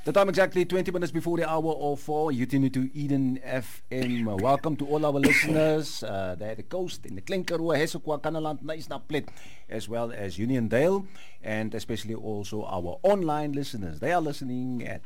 The time exactly 20 minutes before the hour of 4. You tune into Eden FM. Welcome to all our listeners. There at the coast, in the Klinkerhoe, Hessequa, Kanaland, Naisnaplet, as well as Uniondale, and especially also our online listeners. They are listening at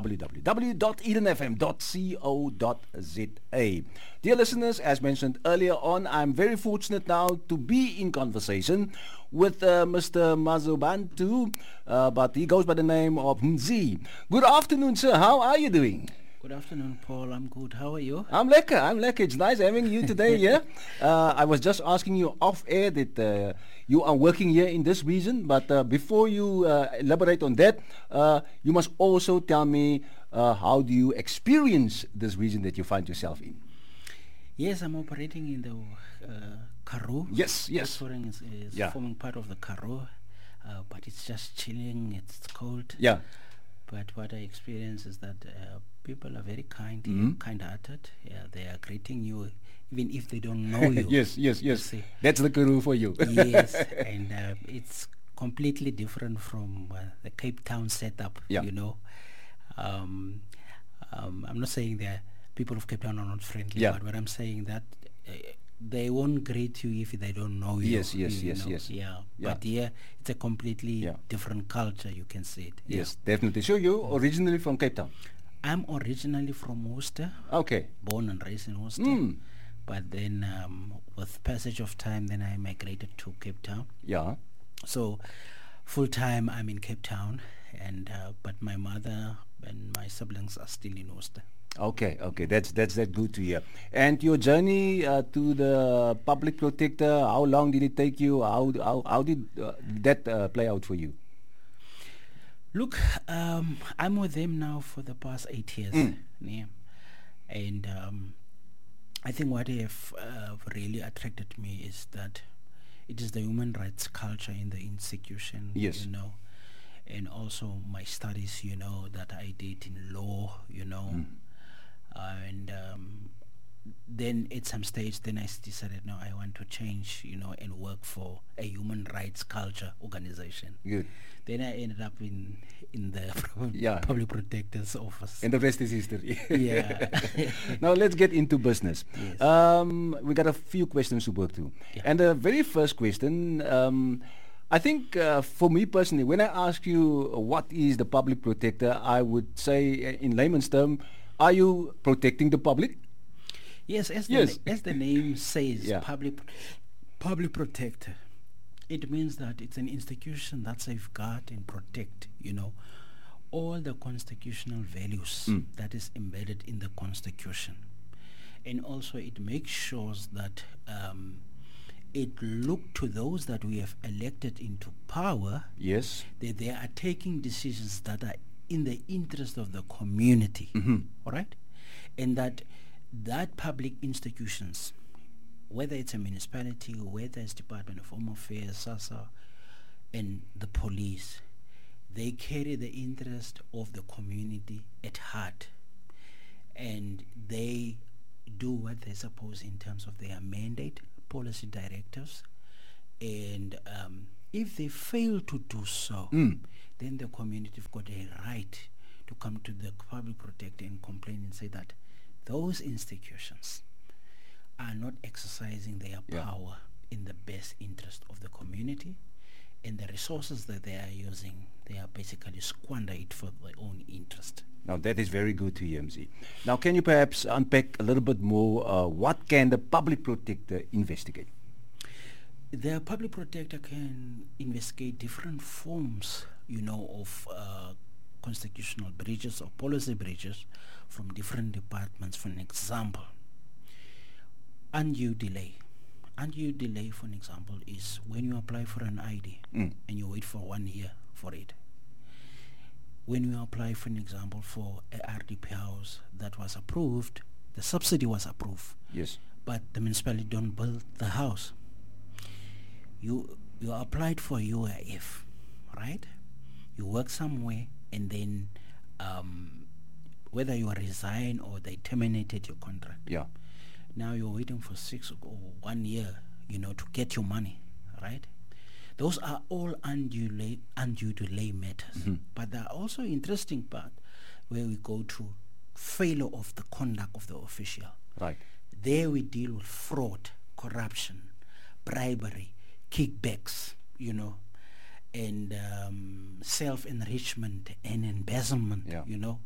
www.edenfm.co.za. Dear listeners, as mentioned earlier on, I'm very fortunate now to be in conversation with Mr. Mazobantu, but he goes by the name of Mzi. Good afternoon, sir. How are you doing? Good afternoon, Paul. I'm good. How are you? I'm lekker. It's nice having you today here. I was just asking you off air that you are working here in this region, but before you elaborate on that, you must also tell me how do you experience this region that you find yourself in? Yes, I'm operating in the Karoo. Yes. Oxford is forming part of the Karoo, but it's just chilling. It's cold. Yeah. But what I experience is that people are very kind, kind-hearted. Yeah, they are greeting you even if they don't know you. Yes. That's the Karoo for you. Yes, and it's completely different from the Cape Town setup. Yeah. You know, I'm not saying that people of Cape Town are not friendly, Yeah. but what I'm saying that they won't greet you if they don't know you. Yes. Yeah. But here it's a completely different culture. You can see it. Yes, definitely. So you're originally from Cape Town? I'm originally from Worcester. Okay. Born and raised in Worcester. But then with passage of time, then I migrated to Cape Town. Yeah. So full time I'm in Cape Town, and but my mother and my siblings are still in Worcester. Okay, that's that good to hear. And your journey to the public protector, how long did it take you? How did that play out for you? Look, I'm with them now for the past 8 years. Yeah. And I think what have really attracted me is that it is the human rights culture in the institution, Yes. you know, and also my studies, you know, that I did in law, you know. And then at some stage, then I decided, no, I want to change, you know, and work for a human rights culture organization. Good. Then I ended up in the public protector's office. And the rest is history. Yeah. Now let's get into business. Yes. We got a few questions to work through. Yeah. And the very first question, I think for me personally, when I ask you what is the public protector, I would say in layman's term, are you protecting the public? Yes, as the name says, public protector. It means that it's an institution that safeguard and protect, you know, all the constitutional values that is embedded in the Constitution. And also it makes sure that it look to those that we have elected into power. Yes. That they are taking decisions that are in the interest of the community, all right? And that public institutions, whether it's a municipality, whether it's Department of Home Affairs, SASSA, and the police, they carry the interest of the community at heart. And they do what they're supposed in terms of their mandate, policy directives. And if they fail to do so, then the community have got a right to come to the public protector and complain and say that those institutions are not exercising their power in the best interest of the community, and the resources that they are using, they are basically squander it for their own interest. Now that is very good to hear, MZ. Now can you perhaps unpack a little bit more, what can the public protector investigate? The public protector can investigate different forms, you know, of constitutional breaches or policy breaches from different departments. For an example, undue delay. Undue delay, for an example, is when you apply for an ID and you wait for 1 year for it. When you apply, for an example, for a RDP house that was approved, the subsidy was approved. Yes. But the municipality don't build the house. You applied for UIF, right? You work somewhere, and then whether you resign or they terminated your contract. Yeah. Now you're waiting for 6 or 1 year, you know, to get your money, right? Those are all undue delay matters. But there are also interesting part where we go to failure of the conduct of the official. Right. There we deal with fraud, corruption, bribery, kickbacks, and self-enrichment and embezzlement, Yeah.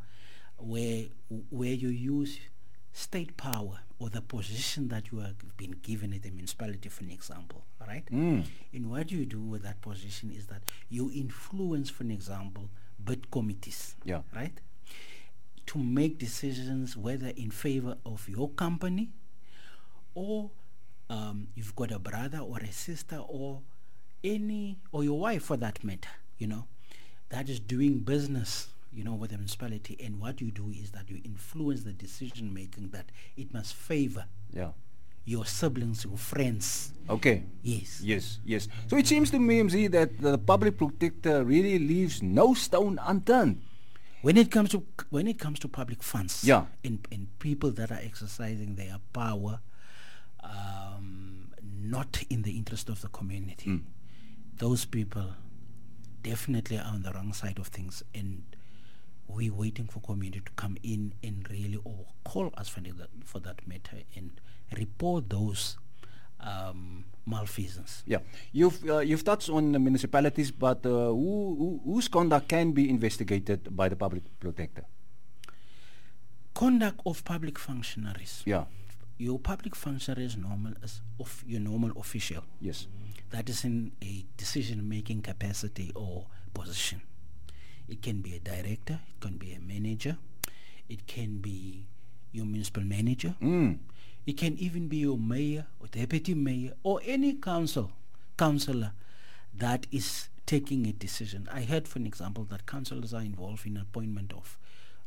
Where you use state power or the position that you have been given at the municipality, for an example, all right? And what you do with that position is that you influence, for an example, bid committees, Yeah. right? To make decisions whether in favor of your company or you've got a brother or a sister or your wife for that matter, that is doing business, with the municipality. And what you do is that you influence the decision making that it must favor Yeah. your siblings, your friends. Okay. Yes. Yes. So it seems to me, MZ, that the public protector really leaves no stone unturned. When it comes to public funds, Yeah. and people that are exercising their power, not in the interest of the community, those people definitely are on the wrong side of things, and we're waiting for community to come in and really, or call us for that matter, and report those malfeasance. Yeah. You've touched on the municipalities, but whose conduct can be investigated by the public protector? Conduct of public functionaries. Yeah. Your public functionary is your normal official. Yes. That is in a decision-making capacity or position. It can be a director, it can be a manager, it can be your municipal manager, it can even be your mayor or deputy mayor or any councillor that is taking a decision. I heard, for an example, that councillors are involved in appointment of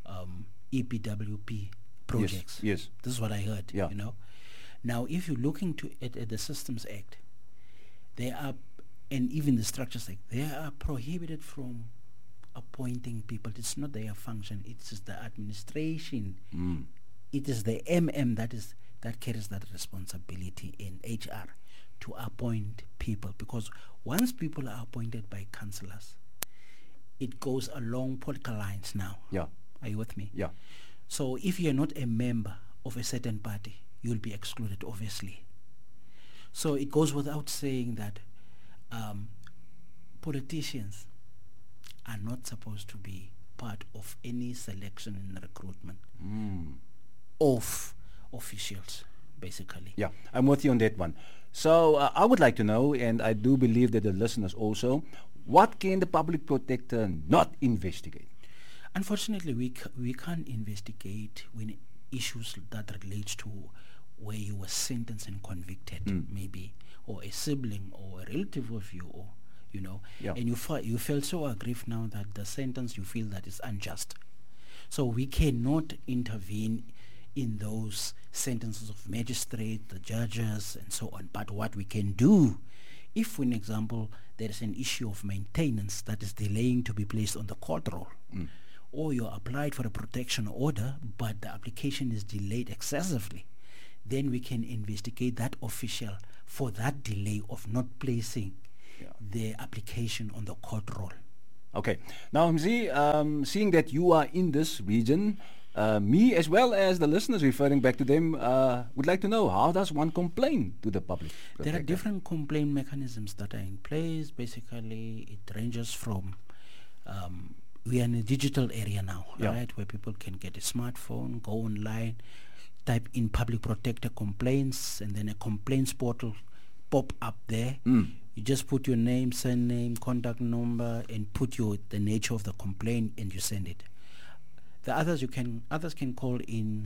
EPWP projects. Yes. This is what I heard. Yeah. Now, if you're looking at the Systems Act, they are, and even the Structures Act, they are prohibited from appointing people. It's not their function. It's just the administration. It is the that carries that responsibility in HR to appoint people, because once people are appointed by councillors, it goes along political lines now. Yeah. Are you with me? Yeah. So if you're not a member of a certain party, you'll be excluded, obviously. So it goes without saying that politicians are not supposed to be part of any selection and recruitment of officials, basically. Yeah, I'm with you on that one. So I would like to know, and I do believe that the listeners also, what can the public protector not investigate? Unfortunately, we can't investigate when issues that relates to where you were sentenced and convicted, maybe, or a sibling or a relative of you, or Yeah. and you feel so aggrieved now that the sentence you feel that is unjust. So we cannot intervene in those sentences of magistrate, the judges, and so on. But what we can do, if, for an example, there is an issue of maintenance that is delaying to be placed on the court roll, or you applied for a protection order, but the application is delayed excessively, then we can investigate that official for that delay of not placing the application on the court roll. Okay. Now, Mzi, seeing that you are in this region, me as well as the listeners, referring back to them, would like to know, how does one complain to the public protector? There are different complaint mechanisms that are in place. Basically, it ranges from, we are in a digital area now, right, where people can get a smartphone, go online, type in public protector complaints, and then a complaints portal pop up there. You just put your name, surname, contact number, and put the nature of the complaint, and you send it. The others can call in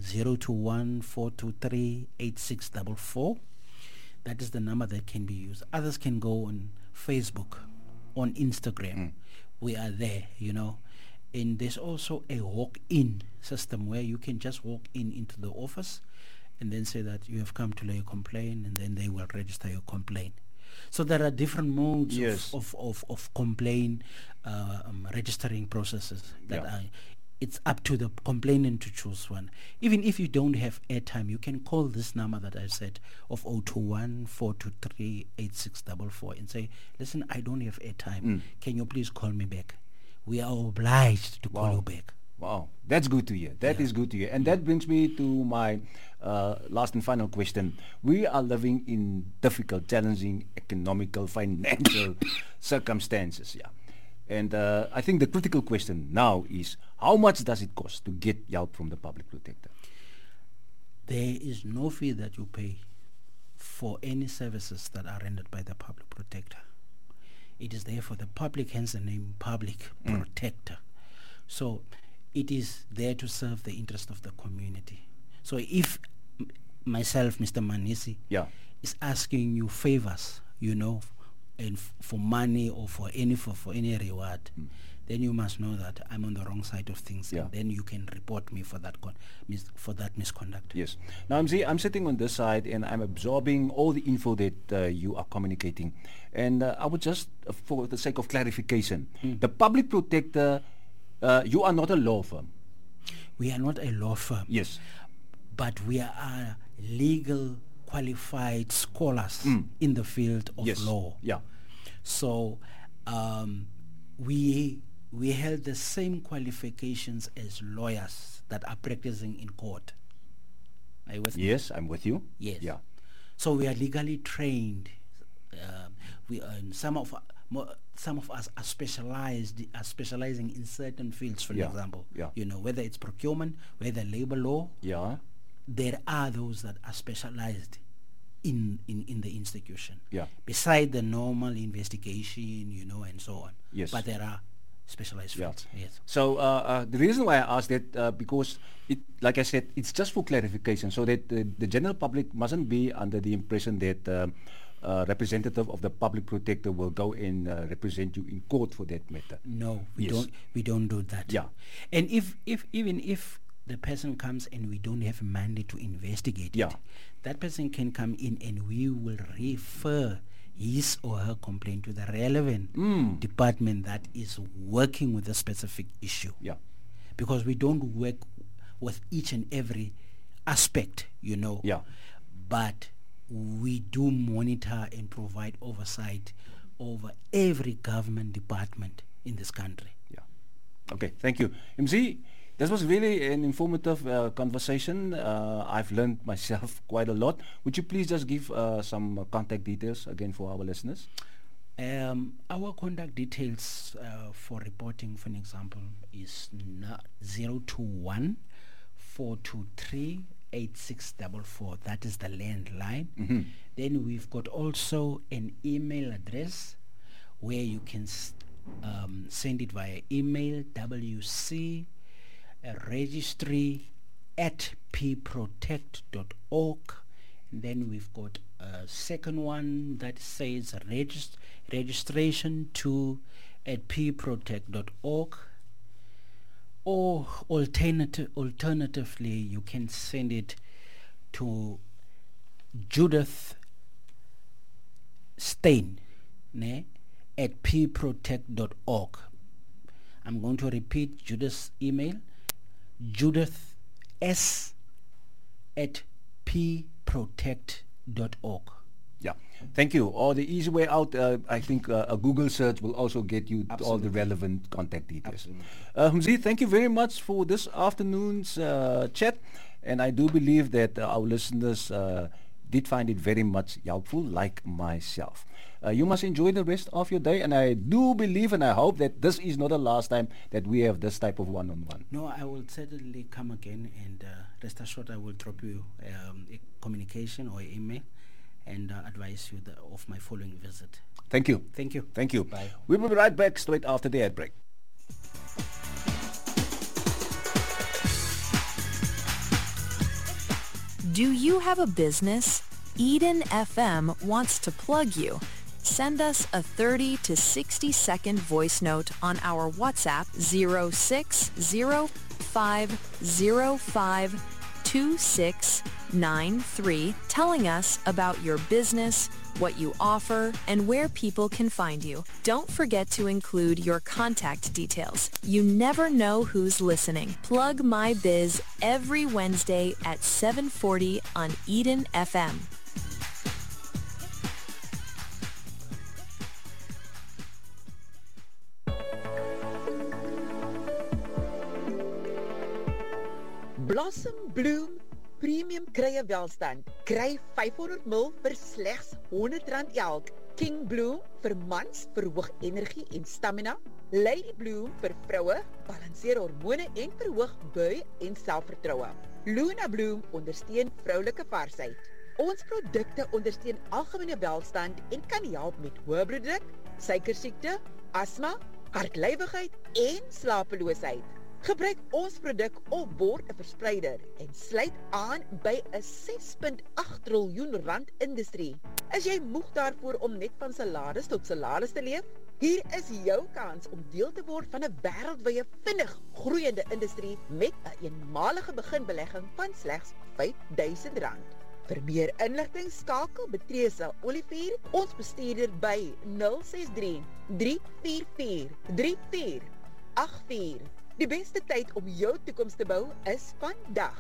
021-423-8644. That is the number that can be used. Others can go on Facebook, on Instagram. We are there, And there's also a walk-in system where you can just walk into the office and then say that you have come to lay a complaint, and then they will register your complaint. So there are different modes of complaint registering processes that are. It's up to the complainant to choose one. Even if you don't have airtime, you can call this number that I said of 021-423-8644 and say, listen, I don't have airtime. Can you please call me back? We are obliged to call you back. Wow, that's good to hear. That is good to hear. And that brings me to my last and final question. We are living in difficult, challenging economical, financial circumstances. Yeah. And I think the critical question now is, how much does it cost to get help from the public protector? There is no fee that you pay for any services that are rendered by the public protector. It is there for the public, hence the name public protector. So it is there to serve the interest of the community. So if myself, Mr. Manisi, is asking you favors, and for money or for any reward, then you must know that I'm on the wrong side of things, and then you can report me for that misconduct. Yes. Now I'm sitting on this side and I'm absorbing all the info that you are communicating, and I would just, for the sake of clarification, the public protector, you are not a law firm. We are not a law firm. Yes. But we are legal qualified scholars in the field of law. Yeah. So we held the same qualifications as lawyers that are practicing in court. Are you with me? Yes, I'm with you. Yes. Yeah. So we are legally trained. Some of us are specializing in certain fields, for example. Yeah. Whether it's procurement, whether labor law. Yeah. There are those that are specialized in the institution. Yeah. Beside the normal investigation, and so on. Yes. But there are specialized fields. Yes. So the reason why I asked that, because like I said, it's just for clarification, so that the general public mustn't be under the impression that representative of the public protector will go and represent you in court for that matter. No, we don't do that. Yeah. And even if the person comes and we don't have a mandate to investigate it, that person can come in and we will refer his or her complaint to the relevant department that is working with a specific issue. Yeah. Because we don't work with each and every aspect, Yeah. But we do monitor and provide oversight over every government department in this country. Yeah. Okay, thank you. MC, this was really an informative conversation. I've learned myself quite a lot. Would you please just give some contact details again for our listeners? Our contact details for reporting, for an example, is 021 423 8644. That is the landline. Then we've got also an email address where you can send it via email, WC registry at pprotect.org. And then we've got a second one that says registration to at pprotect.org. Or alternatively, you can send it to Judith Stein at pprotect.org. I'm going to repeat Judith's email, Judith S at pprotect.org. Yeah, thank you. Or the easy way out, I think a Google search will also get you all the relevant contact details. Humzi, thank you very much for this afternoon's chat. And I do believe that our listeners did find it very much helpful, like myself. You must enjoy the rest of your day, and I do believe and I hope that this is not the last time that we have this type of one-on-one. No, I will certainly come again, and rest assured I will drop you a communication or email and advise you of my following visit. Thank you. Thank you. Thank you. Bye. We will be right back straight after the ad break. Do you have a business? Eden FM wants to plug you. Send us a 30 to 60 second voice note on our WhatsApp 0605052693 telling us about your business, what you offer, and where people can find you. Don't forget to include your contact details. You never know who's listening. Plug My Biz every Wednesday at 7:40 on Eden FM. Blossom Bloom Premium Krye Welstand. Kry 500 ml vir slegs R100 elk. King Bloom vir mans verhoog energie en stamina. Lady Bloom vir vroue balanseer hormone en verhoog bui en selfvertroue. Luna Bloom ondersteun vroulike varsheid. Ons produkte ondersteun algemene welstand en kan help met hoë bloeddruk, suikersiekte, asma, hartlywigheid en slapeloosheid. Gebruik ons produk of word 'n verspreider en sluit aan by 'n R6.8 triljoen industrie. Is jy moeg daarvoor om net van salaris tot salaris te leef? Hier is jou kans om deel te word van 'n wêreldwye vinnig groeiende industrie met 'n eenmalige beginbelegging van slegs R5.000. Vir meer inligting skakel Betresa Olivier, ons bestuurder by 063 344 3484. Die beste tyd om jou toekoms te bou is vandag.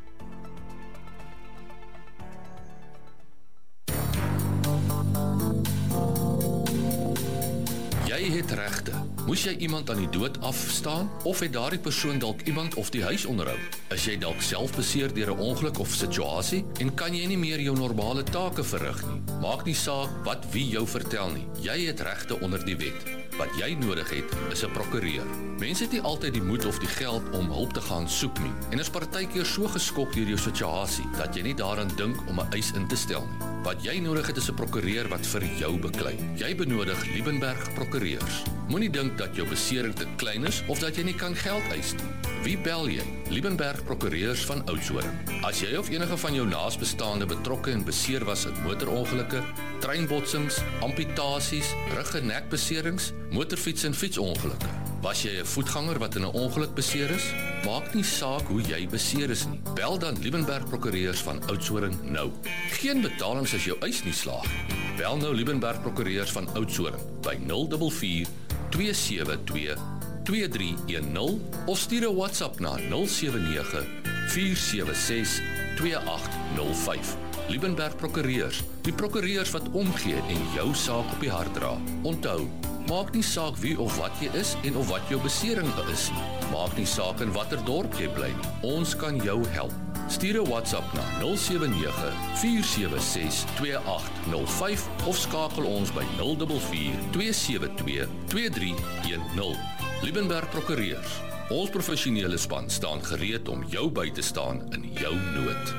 Jy het regte. Moes jy iemand aan die dood afstaan of het daardie persoon dalk iemand of die huis onderhou? Is jy dalk self beseer deur 'n ongeluk of situasie en kan jy nie meer jou normale take verrig nie? Maak nie saak wat wie jou vertel nie. Jy het regte onder die wet. Wat jy nodig het, is 'n prokureur. Mense het nie altyd die moed of die geld om hulp te gaan soek nie en is partykeer so geskok deur jou situasie dat jy nie daaraan dink om 'n eis in te stel nie. Wat jy nodig het is 'n prokureur wat vir jou beklei. Jy benodig Liebenberg prokureurs. Moenie dink dat jou besering te klein is of dat jy nie kan geld eis nie. Wie bel jy? Liebenberg prokureurs van Oudtshoorn. As jy of enige van jou naasbestaande betrokke en beseer was in motorongelukke, treinbotsings, amputasies, rug- en nekbeserings, motorfiets- en fietsongelukke. Was jy 'n voetganger wat in 'n ongeluk beseer is? Maak nie saak hoe jy beseer is nie. Bel dan Liebenberg prokureurs van Oudtshoorn nou. Geen betalings as jou eis nie slaag. Bel nou Liebenberg prokureurs van Oudtshoorn by 044 272 2310 of stuur 'n WhatsApp na 079 476 2805. Liebenberg prokureurs, die prokureurs wat omgee en jou saak op die hart dra. Onthou, maak nie saak wie of wat jy is en of wat jou besering is nie. Maak nie saak in watter dorp jy bly nie. Ons kan jou help. Stuur 'n WhatsApp na 079 476 2805 of skakel ons by 044 272 2310. Liebenberg prokureurs. Ons professionele span staan gereed om jou by te staan in jou nood.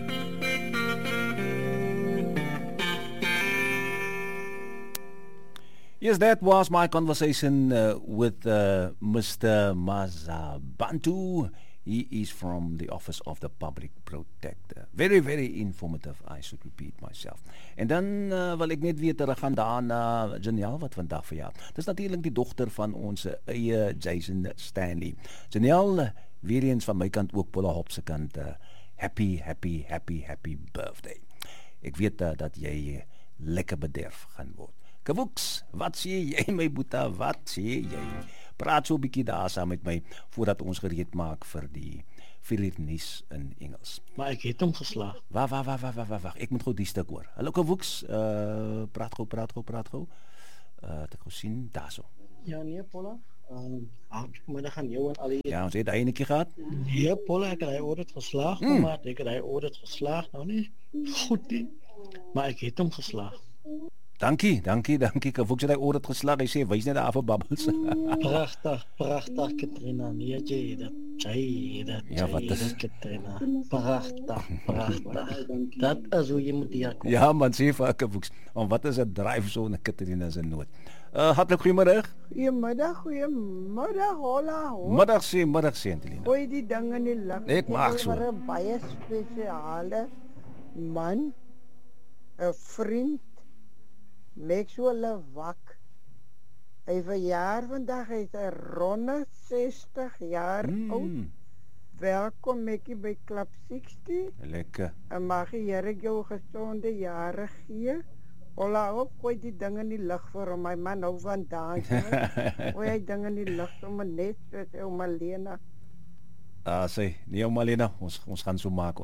Yes, that was my conversation with Mr. Mazabantu. He is from the Office of the Public Protector. Very, very informative, I should repeat myself. En dan wil ek net weer teruggaan daar na Janelle wat vandag verjaar. Dis natuurlik die dogter van ons eie Jason Stanley. Janelle, weer eens van my kant ook Paula Hop se kant, happy birthday. Ek weet dat jy lekker bederf gaan word. Kawoeks, wat sê jy my boeta, wat sê jy? Praat so 'n bietjie daar saam met my voordat ons gereed maak vir die nuus in Engels. Maar ek het hom geslaag. Wag, ek moet gou die stuk hoor. Hallo Kawoeks, praat gou. Het ek gesien daarso. Ja, nee, Paula. Middag aan jou en al die... Ja, ons het hy netjie gehad. Nee, Paula, ek het hy audit geslaag, maar ek het hy audit geslaag, nou nie goed nie, maar ek het hom geslaag. Dankie, Kawoeks het hy audit geslaag, hy sê, wys net daar vir babbels. Prachtig, Katrina, nee, jy dat, Ja, wat is? Katrina, prachtig, dat is hoe jy moet hier kom. Ja man, sê vir Kawoeks, wat is 'n drive sonder Katrina se nood? Hartlik goeiemôre. Goeiemiddag, hola. Middag sê Antelina. Gooi die ding in die lug. Ek maak so. 'n baie spesiale man, 'n vriend, maak so hulle wak. Hy verjaar vandag, hy is ronde 60 jaar oud. Welkom Mekkie by Club 60. Lekker. En mag die Here jou gesonde jare gee. Hola, op, gooi die ding in die lug vir hom, my man hou van dans. Gooi die ding in die lug sommer net soos ou Malena. Sê, nee ou Malena, ons gaan so maak.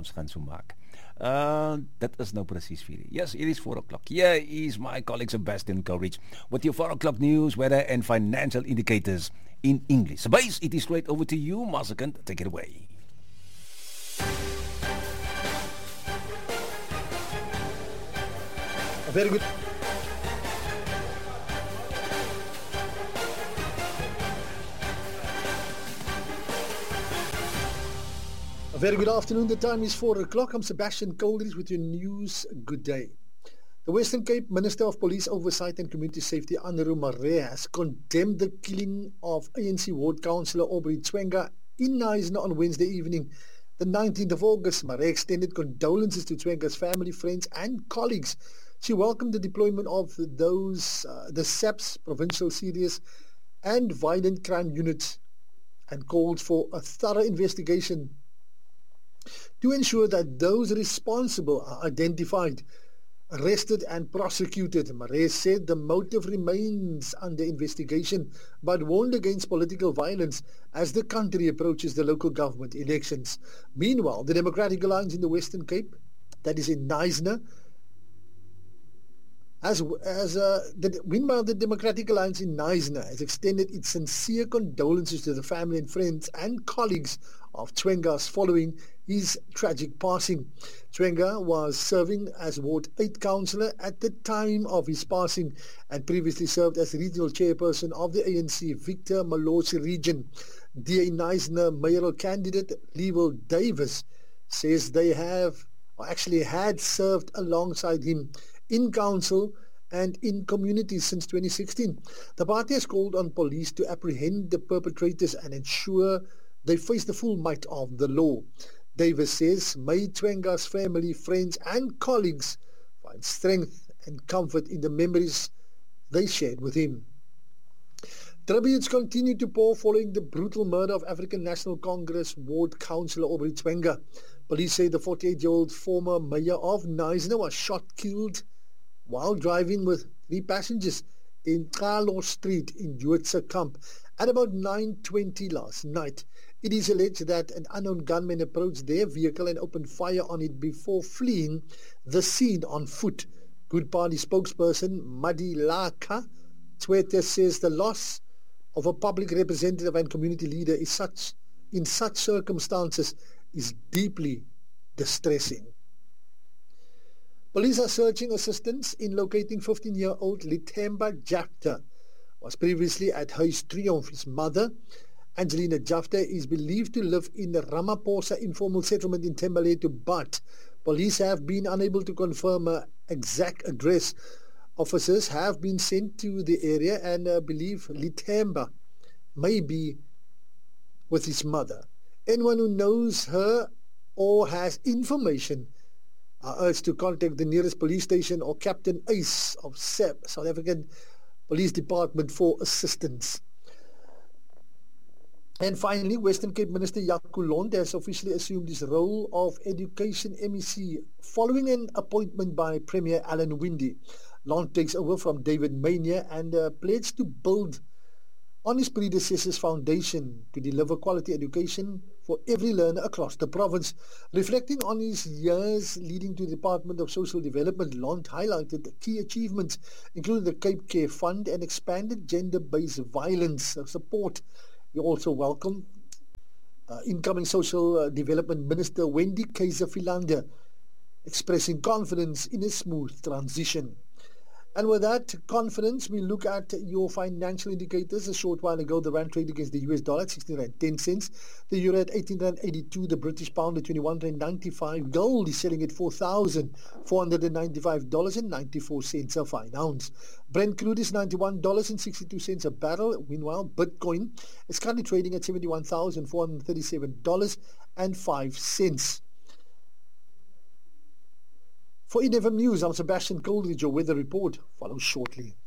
Dit is nou presies 4. Yes, it is 4 o'clock. Here is my colleague Sebastian Coleridge with your 4 o'clock news, weather and financial indicators in English. Sabais, it is straight over to you, Masekant. Take it away. Very good. A very good afternoon. The time is 4 o'clock. I'm Sebastian Coldridge with your news. Good day. The Western Cape Minister of Police Oversight and Community Safety, Anuru Maree, has condemned the killing of ANC Ward Councillor Aubrey Chwenga in Knysna on Wednesday evening, the 19th of August. Maree extended condolences to Chwenga's family, friends and colleagues. She welcomed the deployment of the SAPS, Provincial Serious and Violent Crime Units, and called for a thorough investigation to ensure that those responsible are identified, arrested and prosecuted. Maree said the motive remains under investigation, but warned against political violence as the country approaches the local government elections. Meanwhile, the Democratic Alliance in the Western Cape, that is in Knysna, meanwhile, the Democratic Alliance in Knysna has extended its sincere condolences to the family and friends and colleagues of Chwenga's following his tragic passing. Chwenga was serving as Ward 8 councillor at the time of his passing and previously served as regional chairperson of the ANC Victor Malosi region. DA Knysna mayoral candidate Lewel Davis says they had served alongside him in council and in communities since 2016. The party has called on police to apprehend the perpetrators and ensure they face the full might of the law. Davis says, may Chwenga's family, friends and colleagues find strength and comfort in the memories they shared with him. Tributes continue to pour following the brutal murder of African National Congress Ward Councillor Aubrey Chwenga. Police say the 48-year-old former mayor of Knysna was shot, killed while driving with 3 passengers in Carlos Street in Duitse Kamp at about 9:20 last night. It is alleged that an unknown gunman approached their vehicle and opened fire on it before fleeing the scene on foot. Good Party spokesperson Madi Laka Twitter says the loss of a public representative and community leader in such circumstances is deeply distressing. Police are searching assistance in locating 15-year-old Lithemba Jafta, was previously at Huis Triumph. His mother, Angelina Jafta, is believed to live in the Ramaphosa informal settlement in Thembalethu, but police have been unable to confirm her exact address. Officers have been sent to the area and believe Lithemba may be with his mother. Anyone who knows her or has information are urged to contact the nearest police station or Captain Ace of SAP, South African Police Department, for assistance. And finally, Western Cape Minister Jaco Lond has officially assumed his role of Education MEC following an appointment by Premier Alan Winde. Lond takes over from David Mania and pledged to build on his predecessor's foundation to deliver quality education for every learner across the province. Reflecting on his years leading to the Department of Social Development, Lond highlighted key achievements, including the Cape Care Fund and expanded gender-based violence support. We also welcome incoming Social Development Minister Wendy Kaiser-Philander, expressing confidence in a smooth transition. And with that confidence, we look at your financial indicators. A short while ago, the rand traded against the US dollar at 16 rand 10 cents. The euro at 18 rand 82. The British pound at 21 rand 95. Gold is selling at $4,495.94 a fine ounce. Brent crude is $91.62 a barrel. Meanwhile, Bitcoin is currently trading at $71,437.05. For InFM News, I'm Sebastian Coldridge. Your weather report follows shortly.